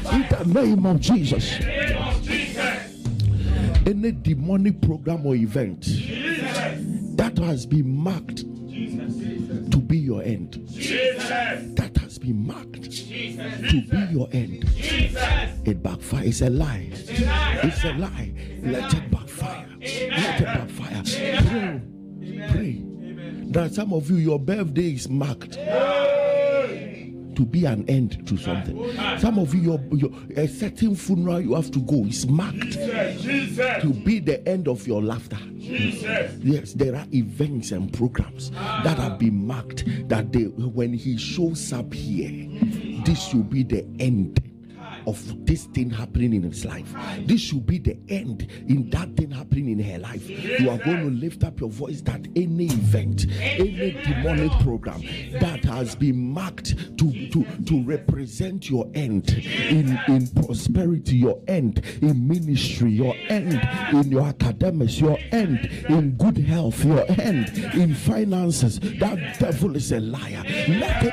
In the name of Jesus. Any demonic program or event that has been marked to be your end, that has been marked to be your end, it backfires. It's a lie. It's a lie. Let it backfire. Let it backfire. Pray. There are some of you, your birthday is marked to be an end to something. Some of you, your a certain funeral you have to go is marked to be the end of your laughter. Yes, there are events and programs that have been marked that when he shows up here, this should be the end of this thing happening in his life. This should be the end in that thing happening in her life. You are going to lift up your voice that any event, any demonic program that has been marked to represent your end in prosperity, your end in ministry, your end in your academics, your end in good health, your end in finances, that devil is a liar. Let it